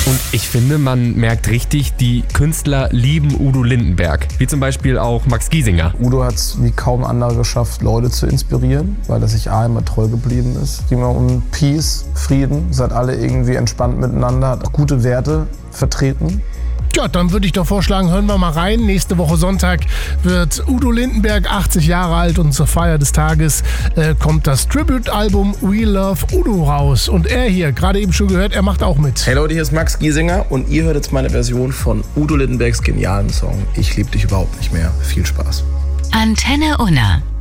Und ich finde, man merkt richtig, die Künstler lieben Udo Lindenberg. Wie zum Beispiel auch Max Giesinger. Udo hat es wie kaum andere geschafft, Leute zu inspirieren, weil er sich immer treu geblieben ist. Es ging immer um Peace, Frieden, seid alle irgendwie entspannt miteinander, hat auch gute Werte vertreten. Ja, dann würde ich doch vorschlagen, hören wir mal rein. Nächste Woche Sonntag wird Udo Lindenberg 80 Jahre alt und zur Feier des Tages kommt das Tribute-Album We Love Udo raus. Und er hier, gerade eben schon gehört, er macht auch mit. Hey Leute, hier ist Max Giesinger und ihr hört jetzt meine Version von Udo Lindenbergs genialen Song Ich lieb dich überhaupt nicht mehr. Viel Spaß. Antenne Unna.